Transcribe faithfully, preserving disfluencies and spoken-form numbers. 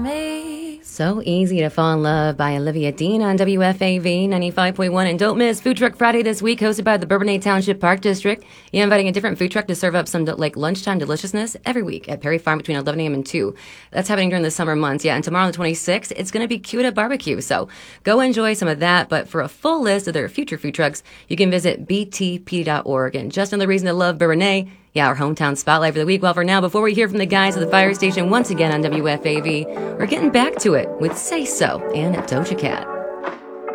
So Easy to Fall in Love by Olivia Dean on W F A V ninety-five point one. And don't miss Food Truck Friday this week, hosted by the Bourbonnais Township Park District. You're inviting a different food truck to serve up some like lunchtime deliciousness every week at Perry Farm between eleven a.m. and two. That's happening during the summer months. Yeah, and tomorrow on the twenty-sixth, it's going to be Cuda Barbecue. So go enjoy some of that. But for a full list of their future food trucks, you can visit b t p dot org. And just another reason to love Bourbonnais. Yeah, our hometown spotlight for the week. Well, for now, before we hear from the guys at the fire station once again on W F A V, we're getting back to it with Say So and Doja Cat.